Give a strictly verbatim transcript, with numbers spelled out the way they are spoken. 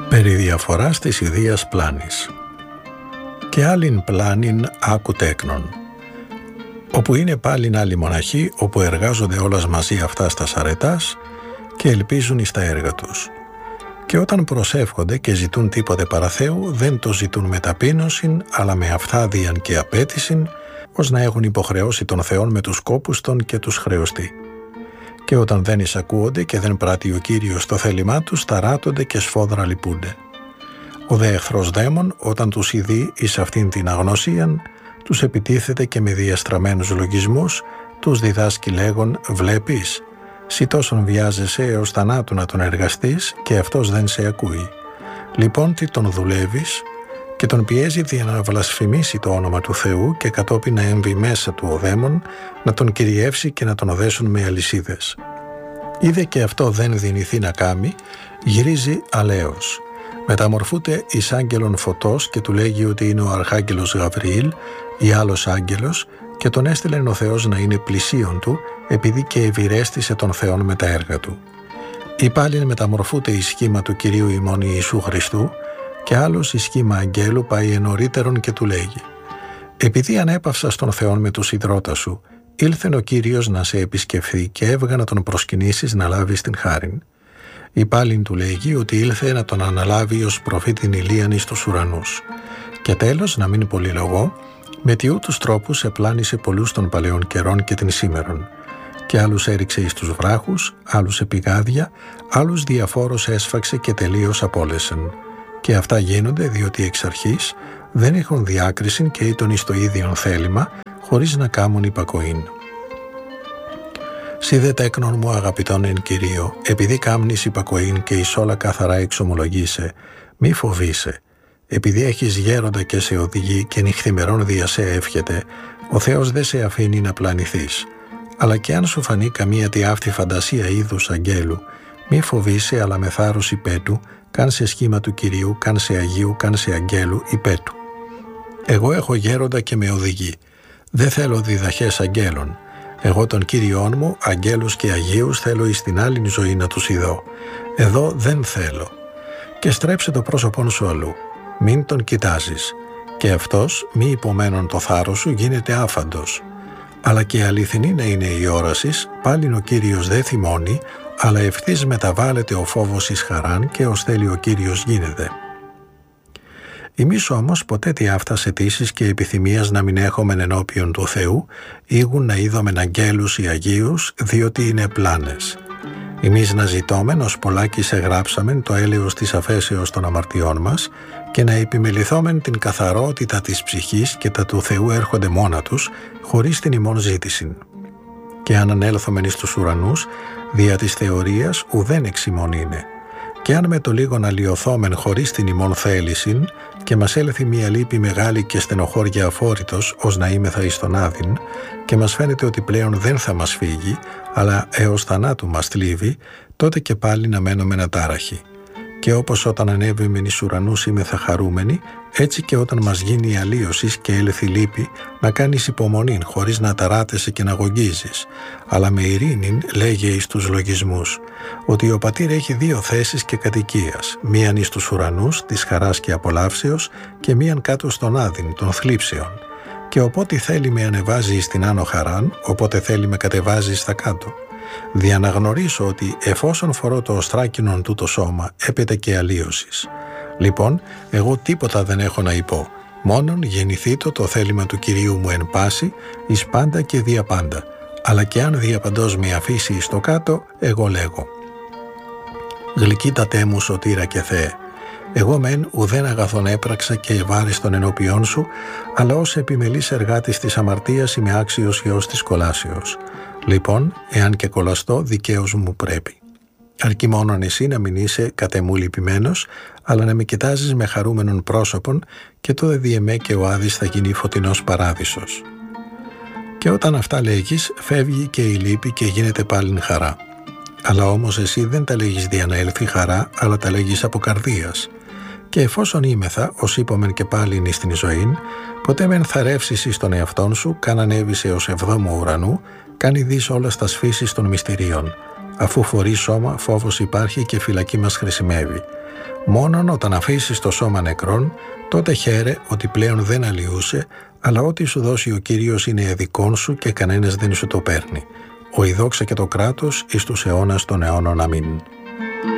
Περί διαφοράς της ιδείας πλάνης. Και άλλην πλάνην άκου τέκνον. Όπου είναι πάλιν άλλοι μοναχοί, όπου εργάζονται όλας μαζί αυτά στα σαρετάς και ελπίζουν εις τα έργα τους. Και όταν προσεύχονται και ζητούν τίποτε παρά Θεού, δεν το ζητούν με ταπείνωσιν, αλλά με αυθάδειαν και απέτησιν, ως να έχουν υποχρεώσει τον Θεόν με τους σκόπους των και τους χρεωστεί. Και όταν δεν εισακούονται και δεν πράττει ο Κύριος το θέλημά τους, ταράτονται και σφόδρα λυπούνται. Ο δε εχθρός δαίμον, όταν τους ειδεί εις αυτήν την αγνωσίαν, τους επιτίθεται και με διαστραμμένους λογισμούς, τους διδάσκει λέγον «Βλέπεις, σι τόσον βιάζεσαι έως θανάτου να τον εργαστείς και αυτός δεν σε ακούει. Λοιπόν τι τον δουλεύεις?» Και τον πιέζει δια να βλασφημίσει το όνομα του Θεού και κατόπιν να έμβει μέσα του ο δαίμον, να τον κυριεύσει και να τον οδέσουν με αλυσίδες. Είδε και αυτό δεν δυνηθεί να κάμει, γυρίζει αλέος. Μεταμορφούται εις άγγελον φωτός και του λέγει ότι είναι ο αρχάγγελος Γαβριήλ ή άλλος άγγελος και τον έστειλε ο Θεός να είναι πλησίον του επειδή και ευηρέστησε τον Θεόν με τα έργα του. Ή πάλιν μεταμορφούται εις σχήμα του Κυρίου ημών Ιησού Χριστού και άλλος εις σχήμα αγγέλου πάει ενωρίτερον και του λέγει «Επειδή ανέπαυσας τον Θεόν με τους ιδρώτα σου, ήλθεν ο Κύριος να σε επισκεφθεί και έβγα να τον προσκυνήσεις να λάβεις την χάριν». Ή πάλιν του λέγει ότι ήλθε να τον αναλάβει ως προφήτην Ηλίαν εις τους ουρανούς. Και τέλος, να μην πολυλογώ, με τιού τους τρόπους επλάνησε πολλούς των παλαιών καιρών και την σήμερον. Και άλλους έριξε εις τους βράχους, άλλους επιγάδια, άλλους διαφόρους έσφαξε και τελείως απόλεσεν. Και αυτά γίνονται διότι εξ αρχής δεν έχουν διάκριση και ήταν εις το ίδιον θέλημα, χωρίς να κάμουν υπακοήν. Σι δε τέκνον μου αγαπητόν εν Κυρίω, επειδή κάμνεις υπακοήν και εις όλα καθαρά εξομολογείσαι, μη φοβείσαι. Επειδή έχεις γέροντα και σε οδηγεί και νυχθημερών δια σε εύχεται, ο Θεός δεν σε αφήνει να πλανηθείς. Αλλά και αν σου φανεί καμία τι αυτή φαντασία είδους αγγέλου, μη φοβείσαι, αλλά με θάρρος υπέτου, καν σε σχήμα του Κυρίου, καν σε Αγίου, καν σε αγγέλου υπέτου. Εγώ έχω γέροντα και με οδηγεί. Δεν θέλω διδαχές αγγέλων. Εγώ τον Κύριόν μου, αγγέλους και αγίους, θέλω εις την άλλη ζωή να τους ειδώ. Εδώ δεν θέλω. Και στρέψε το πρόσωπον σου αλλού. Μην τον κοιτάζεις. Και αυτός, μη υπομένων το θάρρος σου, γίνεται άφαντος. Αλλά και αληθινή να είναι η όρασης, πάλιν ο Κύριος δεν θυμώνει, αλλά ευθύς μεταβάλλεται ο φόβος εις χαράν και ως θέλει ο Κύριος γίνεται. Εμείς όμως ποτέ τι αυτάς αιτήσεις και επιθυμίας να μην έχομεν ενώπιον του Θεού, ήγουν να είδομεν αγγέλους ή αγίους, διότι είναι πλάνες. Εμείς να ζητώμεν, ως πολλάκις εγράψαμεν το έλεος της αφέσεως των αμαρτιών μας και να επιμεληθόμεν την καθαρότητα της ψυχής και τα του Θεού έρχονται μόνα τους, χωρίς την ημών ζήτησιν. Και αν ανέλθομεν εις τους ουρανούς, δια της θεωρίας ουδέν εξ ημών είναι. Και αν με το λίγον αλλοιωθόμεν χωρίς την ημών θέλησιν και μας έλθει μια λύπη μεγάλη και στενοχώρια αφόρητος ως να είμεθα εις τον άδειν και μας φαίνεται ότι πλέον δεν θα μας φύγει αλλά έως θανάτου μας θλίβει, τότε και πάλι να μένομεν ατάραχοι. Και όπως όταν ανέβημεν εις ουρανούς είμεθα χαρούμενοι, έτσι και όταν μας γίνει η αλλίωσης και έλθει λύπη, να κάνεις υπομονήν χωρίς να ταράτεσαι και να γογγίζεις, αλλά με ειρήνην λέγε εις τους λογισμούς, ότι ο πατήρ έχει δύο θέσεις και κατοικίας, μίαν εις τους ουρανούς, της χαράς και απολαύσεως, και μίαν κάτω στον άδειν, των θλίψεων. Και οπότε θέλει με ανεβάζει εις την άνω χαράν, οπότε θέλει με κατεβάζει στα κάτω. Δια να γνωρίσω ότι εφόσον φορώ το οστράκινον τούτο σώμα, έπεται και αλλίωσης. Λοιπόν, εγώ τίποτα δεν έχω να υπώ, μόνον γεννηθήτω το θέλημα του Κυρίου μου εν πάση, εις πάντα και δια πάντα. Αλλά και αν διαπαντός με αφήσει εις το κάτω, εγώ λέγω. Γλυκύτατέ μου σωτήρα και Θεέ, εγώ μεν ουδέν αγαθόν έπραξα και ευάριστον ενώπιόν σου, αλλά ως επιμελής εργάτης της αμαρτίας είμαι άξιος Υιός της κολάσεως. Λοιπόν, εάν και κολλαστώ, δικαίως μου πρέπει. Αρκεί μόνον εσύ να μην είσαι κατεμού λυπημένος, αλλά να με κοιτάζεις με χαρούμενον πρόσωπον και τότε δι' εμέ και ο Άδης θα γίνει φωτεινός παράδεισος. Και όταν αυτά λέγεις, φεύγει και η λύπη και γίνεται πάλιν χαρά. Αλλά όμως εσύ δεν τα λέγεις δια να έλθει χαρά, αλλά τα λέγεις από καρδίας. Και εφόσον είμεθα, ως είπομεν και πάλιν εις την ζωήν, ποτέ με ενθαρρεύσεις εις τον εαυτόν σου, καν ανέβησε ως εβδόμου ουρανού, κάνει δεις όλα στα σφίσεις των μυστηρίων. Αφού φορεί σώμα, φόβος υπάρχει και φυλακή μας χρησιμεύει. Μόνον όταν αφήσεις το σώμα νεκρόν, τότε χαίρε ότι πλέον δεν αλλοιούσε, αλλά ό,τι σου δώσει ο Κύριος είναι δικών σου και κανένας δεν σου το παίρνει. Ο η δόξα και το κράτος εις τους αιώνας των αιώνων. Αμήν.